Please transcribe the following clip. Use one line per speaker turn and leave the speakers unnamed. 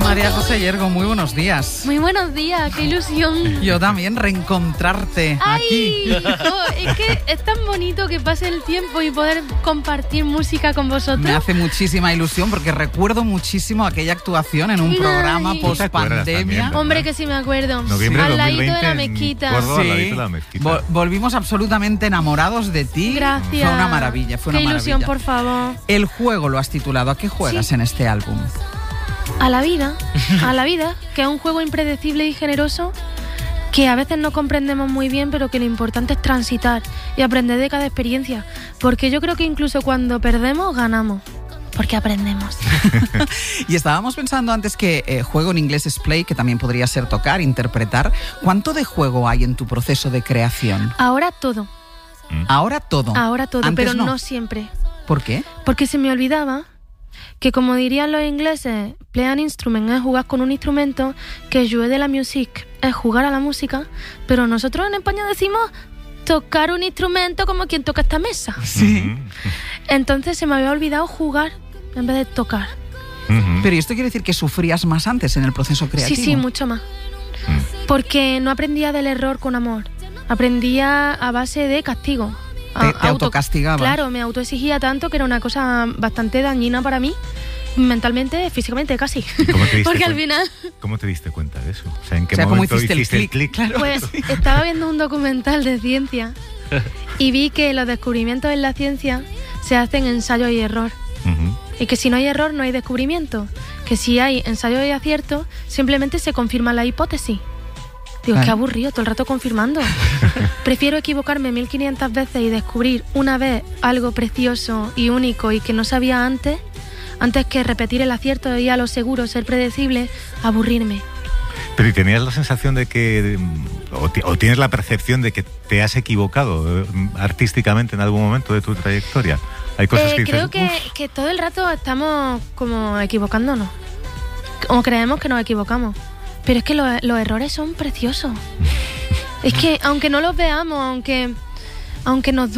María José Yergo, muy buenos días.
Muy buenos días, qué ilusión.
Yo también, reencontrarte aquí.
Es que es tan bonito que pase el tiempo y poder compartir música con vosotros.
Me hace muchísima ilusión porque recuerdo muchísimo aquella actuación en un programa post-pandemia.
Hombre, que sí me acuerdo.
Noviembre
al
2020,
ladito de la mezquita.
Córdoba,
Sí.
al ladito de la mezquita.
Volvimos absolutamente enamorados de ti.
Gracias.
Fue una maravilla, fue una
Qué ilusión,
maravilla.
por favor.
El juego lo has titulado. ¿A qué juegas en este álbum?
A la vida, que es un juego impredecible y generoso que a veces no comprendemos muy bien, pero que lo importante es transitar y aprender de cada experiencia. Porque yo creo que incluso cuando perdemos, ganamos. Porque aprendemos.
Y estábamos pensando antes que juego en inglés es play, que también podría ser tocar, interpretar. ¿Cuánto de juego hay en tu proceso de creación?
Ahora todo,
Ahora todo. Antes
pero no siempre.
¿Por qué?
Porque se me olvidaba que, como dirían los ingleses, play an instrument es jugar con un instrumento, que jouer de la musique es jugar a la música, pero nosotros en España decimos tocar un instrumento como quien toca esta mesa.
Sí.
Entonces se me había olvidado jugar en vez de tocar.
Pero esto quiere decir que sufrías más antes en el proceso creativo.
Sí, mucho más. Porque no aprendía del error con amor. Aprendía a base de castigo.
Te autocastigaba.
Claro, me autoexigía tanto que era una cosa bastante dañina para mí, mentalmente, físicamente, casi. Porque al final...
¿Cómo te diste cuenta de eso? O sea, ¿en qué
¿cómo
momento
hiciste el
hiciste
clic? Claro.
Pues estaba viendo un documental de ciencia y vi que los descubrimientos en la ciencia se hacen ensayo y error. Y que si no hay error, no hay descubrimiento. Que si hay ensayo y acierto, simplemente se confirma la hipótesis. Digo,
Claro.
qué aburrido, todo el rato confirmando. Prefiero equivocarme 1500 veces y descubrir una vez algo precioso y único y que no sabía antes que repetir el acierto y a lo seguro, ser predecible, aburrirme.
Pero ¿y tenías la sensación de que, o tienes la percepción de que te has equivocado artísticamente en algún momento de tu trayectoria? Hay cosas que
creo
dices,
que todo el rato estamos como equivocándonos. O creemos que nos equivocamos. Pero es que los errores son preciosos. Es que aunque no los veamos, aunque nos